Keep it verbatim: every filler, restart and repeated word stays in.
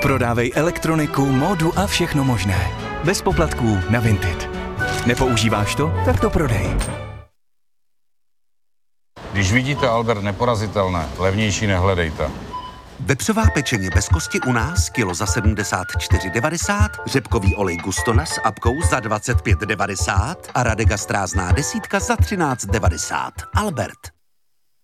Prodávej elektroniku, módu a všechno možné. Bez poplatků na Vinted. Nepoužíváš to? Tak to prodej. Když vidíte Albert neporazitelné, levnější nehledejte. Vepřová pečeně bez kosti u nás kilo za sedmdesát čtyři devadesát, řepkový olej Gustona s apkou za dvacet pět devadesát a Radega strázná desítka za třináct devadesát. Albert.